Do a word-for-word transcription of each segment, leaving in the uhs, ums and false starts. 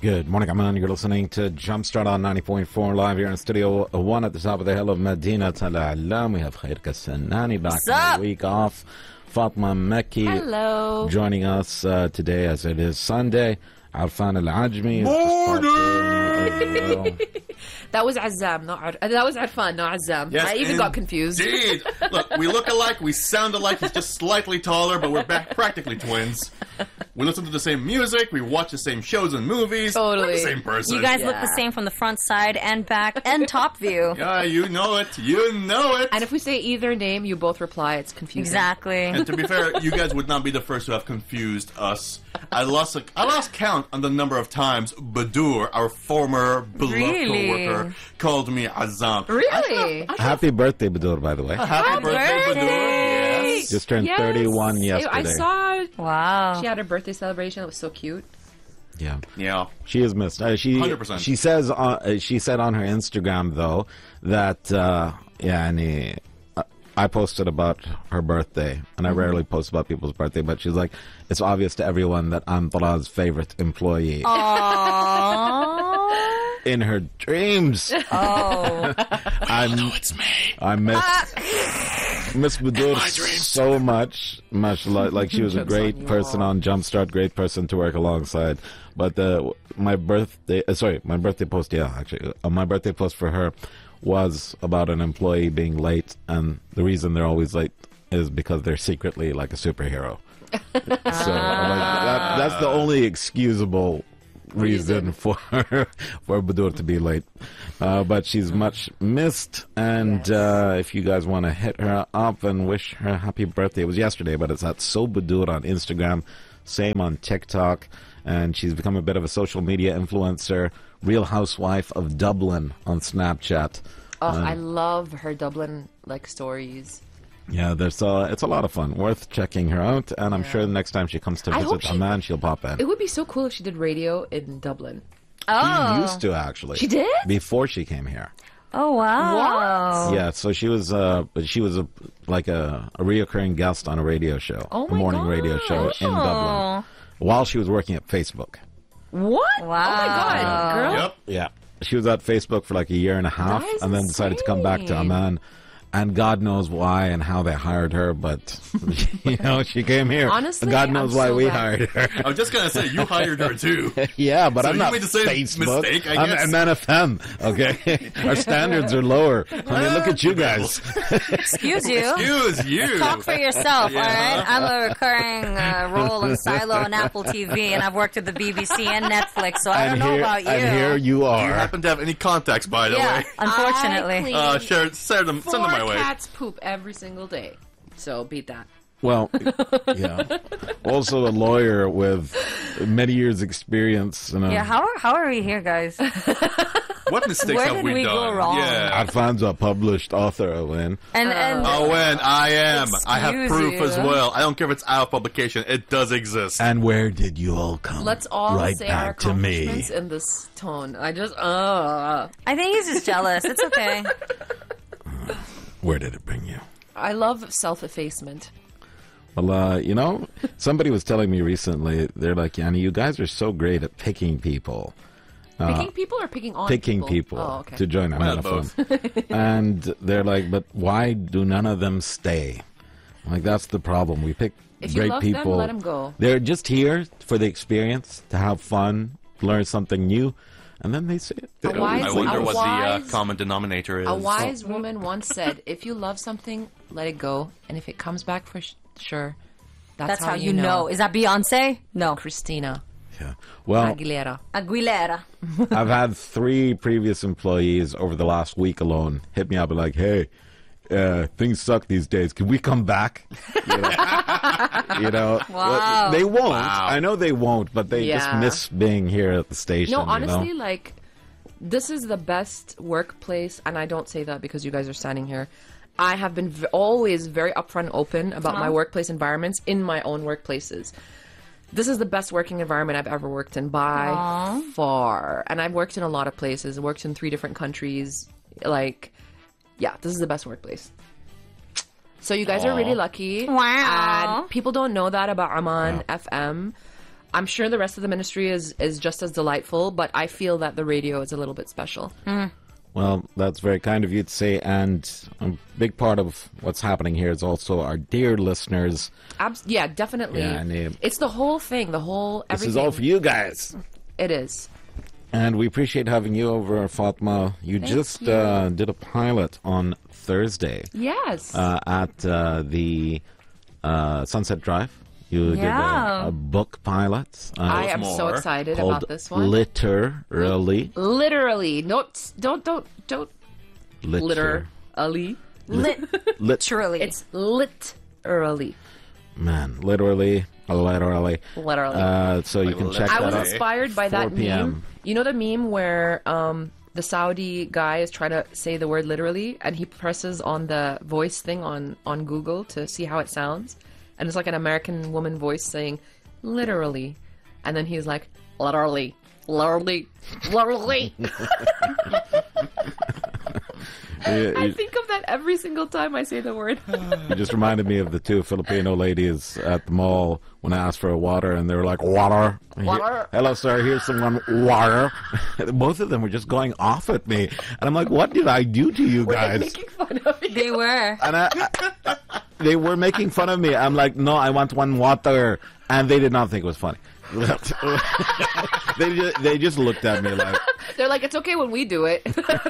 Good morning, Amman. You're listening to Jumpstart on ninety point four live here in Studio one at the top of the hill of Medina Al-Alam. We have Khair Kassanani back from the week off. Fatma Mekki Hello. joining us uh, today as it is Sunday. Arfan Al-Ajmi. Morning! That was Azzam, not Ar- that was Arfan, not Azzam. Yes, I even got confused. Indeed. Look, we look alike, we sound alike, he's just slightly taller, but we're back practically twins. We listen to the same music, we watch the same shows and movies. Totally. We're the same person. You guys Yeah. look the same from the front, side, and back, and top view. Yeah, you know it. You know it. And if we say either name, you both reply, it's confusing. Exactly. And to be fair, you guys would not be the first to have confused us. I lost a, I lost count on the number of times Badur, our former beloved Really? co-worker, called me Azam. Really? Happy birthday, Badur, by the way. Happy, Happy birthday, birthday. Badur. Yes. Just turned Yes. thirty-one yesterday. I saw Wow. she had her birthday celebration. It was so cute. Yeah. Yeah. She is missed. Uh, she one hundred percent. She says on, uh, she said on her Instagram though that uh, yeah, and uh, I posted about her birthday, and I Mm-hmm. rarely post about people's birthday, but she's like, it's obvious to everyone that I'm Talah's favorite employee. Aww. In her dreams, Oh. I know it's me. I miss Miss Badur so much, much like, like she was a Jokes great on you. person on Jumpstart, great person to work alongside. But uh, my birthday, uh, sorry, my birthday post, yeah, actually, uh, my birthday post for her was about an employee being late, and the reason they're always late is because they're secretly like a superhero. So I'm like, that, that's the only excusable reason for for Badur to be late. Uh, but she's much missed, and uh, if you guys want to hit her up and wish her happy birthday, it was yesterday, but it's at So Badur on Instagram, same on TikTok, and she's become a bit of a social media influencer, Real Housewife of Dublin on Snapchat. Oh, I love her Dublin like stories. Yeah, there's uh, it's a lot of fun, worth checking her out, and I'm Yeah. sure the next time she comes to I hope visit she- Amman, she'll pop in. It would be so cool if she did radio in Dublin. She Oh. used to actually. She did? Before she came here. Oh, wow. Yeah, so she was uh she was a like a, a reoccurring guest on a radio show, Oh a my morning radio show gosh. in Dublin, while she was working at Facebook. What? Oh my god, girl. Yep. Yeah, she was at Facebook for like a year and a half, That is and then decided to come back to insane. Amman. And God knows why and how they hired her, but you know she came here. Honestly, and God knows I'm why so we glad. hired her. I was just going to say, you hired her too. Yeah, but So I'm you not mean to say Facebook. mistake, I I'm guess? Amman F M. Okay, our standards are lower. I mean, look at you guys. Excuse you. Excuse you. Talk for yourself, Yeah. all right? I'm a recurring uh, role in Silo and Apple T V, and I've worked at the B B C and Netflix, so I and don't know here, about you. and here you Do are. you happen to have any contacts, by the yeah, way? unfortunately. I clean Uh, share, send them, send them my Four way. cats poop every single day. So beat that. Well, yeah. Also a lawyer with many years' experience. You know. Yeah, how are, how are we here, guys? What mistakes Where have did we, we go done? wrong? Yeah. Arfan's a published author, Owen. And and Oh, and I am. I have Excuse proof you. as well. I don't care if it's out of publication. It does exist. And where did you all come? Let's all right say our back to me. accomplishments in this tone. I just, uh. I think he's just jealous. It's okay. Where did it bring you? I love self-effacement. Well, uh, you know, somebody was telling me recently, they're like, Yanni, you guys are so great at picking people. Picking people or picking on Picking people, Oh, okay. to join Well, Amman both. F M. And they're like, but why do none of them stay? I'm like, that's the problem. We pick If you great love them, people. let 'em go. They're just here for the experience, to have fun, learn something new, and then they say, they A don't wise- I leave. wonder a what the uh, wise- common denominator is. A wise woman once said, if you love something, let it go. And if it comes back for sh- sure, that's, That's how you know. know. Is that Beyonce? No. Christina Yeah. Well, Aguilera. Aguilera. I've had three previous employees over the last week alone hit me up and like, hey, uh, things suck these days. Can we come back? You know, you know Wow. they won't. Wow. I know they won't, but they just Yeah. miss being here at the station. No, you know? honestly, like, this is the best workplace, and I don't say that because you guys are standing here. I have been v- always very upfront and open about my workplace environments in my own workplaces. This is the best working environment I've ever worked in by Aw. far. And I've worked in a lot of places. I worked in three different countries. Like, yeah, this is the best workplace. So you guys are really lucky. Wow. And people don't know that about Amman Yeah. F M. I'm sure the rest of the ministry is, is just as delightful, but I feel that the radio is a little bit special. Mm. Well, that's very kind of you to say, and a big part of what's happening here is also our dear listeners. Abs- yeah, definitely. Yeah, and, uh, it's the whole thing, the whole everything. This is all for you guys. It is. And we appreciate having you over, Fatma. You Thank just you. Uh, did a pilot on Thursday Yes. uh, at uh, the uh, Sunset Drive. You did Yeah. a, a book pilot. Uh, I am so more. excited called about this one. Literally. Literally. Don't, don't, don't, don't. Litter. Literally. Lit- Lit- Literally. It's literally. Man, literally. Literally. Literally. Uh, so you Like can check I that was out. inspired by that four p m. meme. You know the meme where um, the Saudi guy is trying to say the word literally, and he presses on the voice thing on, on Google to see how it sounds, and it's like an American woman voice saying literally, and then he's like literally, literally, literally. You, I you- think of that every single time I say the word. you just reminded me of the two Filipino ladies at the mall when I asked for a water, and they were like, water. Water. Hello, sir. Here's someone, water. Both of them were just going off at me. And I'm like, what did I do to you We're guys? making fun of you. They were. And I, I, they were making fun of me. I'm like, no, I want one water. And they did not think it was funny. they, just, they just looked at me like, They're like, it's okay when we do it.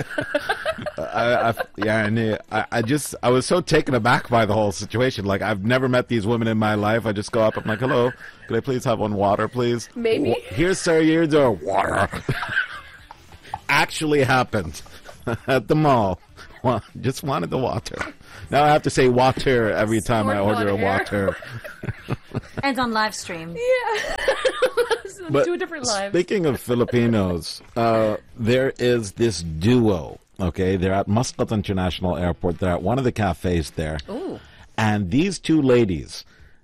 I, I, yeah, and I, I just, I was so taken aback by the whole situation. Like, I've never met these women in my life. I just go up, I'm like, hello, could I please have one water, please? Maybe. Wa- Here's, sir, here's our water. Actually happened at the mall. Well, just wanted the water. Now I have to say water every time I Squirt order a water. water. And on live stream. Yeah. Two different lives. Speaking of Filipinos, uh, there is this duo. Okay, they're at Muscat International Airport. They're at one of the cafes there, Ooh. and these two ladies,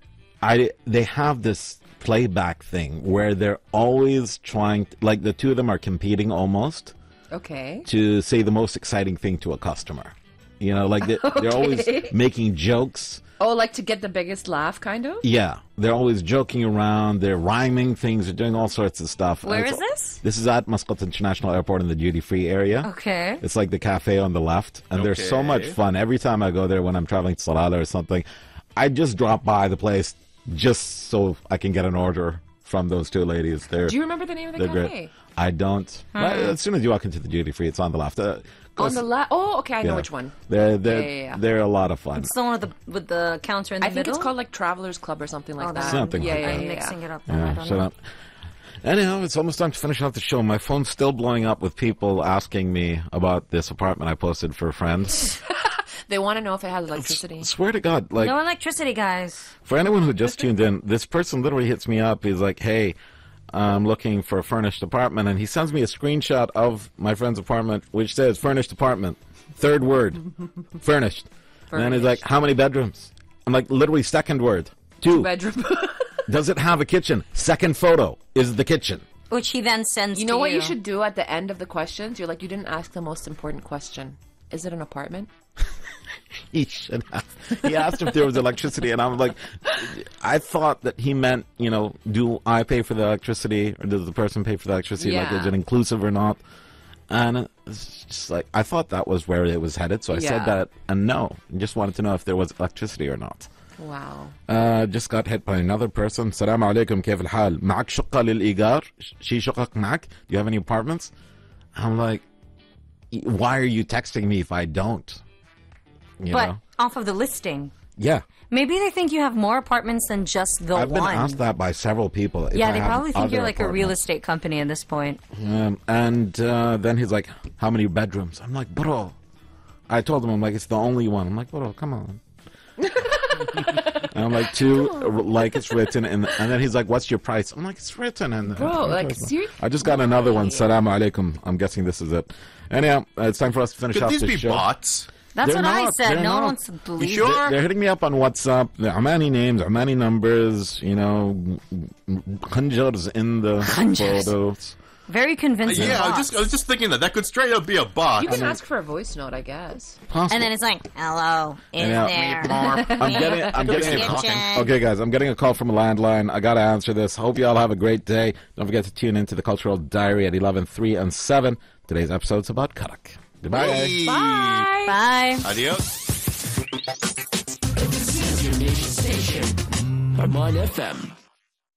I they have this playback thing where they're always trying, to, like the two of them are competing almost Okay. to say the most exciting thing to a customer. You know, like they, they're always Okay. making jokes. Oh, like to get the biggest laugh, kind of? Yeah, they're always joking around. They're rhyming things. They're doing all sorts of stuff. Where And is it's- this? This is at Muscat International Airport in the duty-free area. Okay. It's like the cafe on the left, and there's so Okay. much fun. Every time I go there when I'm traveling to Salalah or something, I just drop by the place just so I can get an order from those two ladies. They're Do you remember the name of the they're cafe? great. I don't. Well, as soon as you walk into the duty-free, it's on the left. Uh, On the left. Oh, okay. I know yeah. which one. They're they're Yeah, yeah, yeah. they're a lot of fun. It's the one with the with the counter in the I think middle. it's called like Travelers Club or something like Oh, that. Something yeah, like yeah, that. I'm yeah, mixing yeah. it up. Then. I Yeah, don't shut know. up. Anyhow, it's almost time to finish off the show. My phone's still blowing up with people asking me about this apartment I posted for friends. They want to know if it has electricity. Swear to God, like No electricity, guys. for anyone who just tuned in, this person literally hits me up. He's like, "Hey, I'm looking for a furnished apartment," and he sends me a screenshot of my friend's apartment, which says "furnished apartment." Third word, furnished. And then he's like, "How many bedrooms?" I'm like, literally second word, two. Bedroom. Does it have a kitchen? Second photo is the kitchen. Which he then sends You to know what you. you should do at the end of the questions? You're like, you didn't ask the most important question. Is it an apartment? He should have. He asked if there was electricity, and I'm like, I thought that he meant, you know, do I pay for the electricity, or does the person pay for the electricity? Like, Yeah. is it inclusive or not? And it's just like, I thought that was where it was headed, so I said Yeah. that, and no, I just wanted to know if there was electricity or not. Wow. Uh, just got hit by another person. Salam alaikum, كيف الحال? معك شقة للإيجار؟ شي شقق معك? Do you have any apartments? I'm like, why are you texting me if I don't? You but know? off of the listing. Yeah. Maybe they think you have more apartments than just the I've one. been asked that by several people. if yeah, I they have probably think other you're like a real apartments. estate company at this point. Um, and uh, then he's like, how many bedrooms? I'm like, bro. I told him, I'm like, it's the only one. I'm like, bro, come on. And I'm like, two, like it's written. And, and then he's like, what's your price? I'm like, it's written. And Bro, like, seriously? I just got another one. Salam alaikum. I'm guessing this is it. Anyhow, uh, it's time for us to finish Could off these the be show. bots? That's They're what I not, said. they're No one not. wants to believe sure? it. They're, they're hitting me up on WhatsApp. They're Omani names, Omani numbers, you know, khanjars in the Khanjars. photos. Very convincing. Yeah, I was box. just I was just thinking that that could straight up be a bot. You can ask for a voice note, I guess. Possible. And then it's like, hello, is Yeah. there? I'm getting, I'm getting a Kitchen. call. Okay, guys, I'm getting a call from a landline. I gotta answer this. Hope you all have a great day. Don't forget to tune into the Cultural Diary at eleven, three, and seven. Today's episode's about Karak. Goodbye. Hey. Bye. Bye. Adios. This is your nation station, Herman F M.